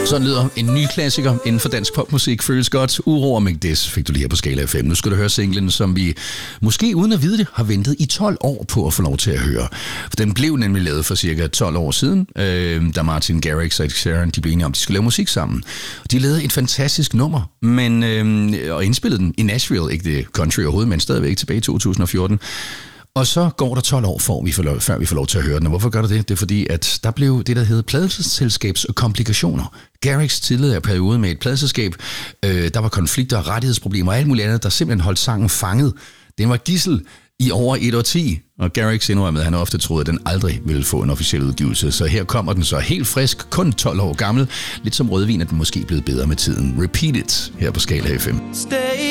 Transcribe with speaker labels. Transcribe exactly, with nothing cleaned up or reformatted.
Speaker 1: Sådan lyder en ny klassiker inden for dansk popmusik. Føles godt. Uro og Make This fik du lige her på Skala F M. Nu skal du høre singlen, som vi måske uden at vide det har ventet i tolv år på at få lov til at høre. For den blev nemlig lavet for cirka tolv år siden, øh, da Martin Garrix og Ed Sheeran de blev enige om, at de skulle lave musik sammen. De lavede et fantastisk nummer, men, øh, og indspillede den i Nashville, ikke det country overhovedet, men stadigvæk tilbage i to tusind og fjorten. Og så går der tolv år, før vi, får lov, før vi får lov til at høre den. Og hvorfor gør det det? Det er fordi, at der blev det, der hedder pladeselskabskomplikationer. Garrix tidligere periode med et pladeselskab. Øh, der var konflikter og rettighedsproblemer og alt muligt andet, der simpelthen holdt sangen fanget. Den var gidsel i over et årti, og Garrix indrømmede, at han ofte troede, at den aldrig ville få en officiel udgivelse. Så her kommer den så helt frisk, kun tolv år gammel. Lidt som rødvin, at den måske er blevet bedre med tiden. Repeat It her på Skala F M. Stay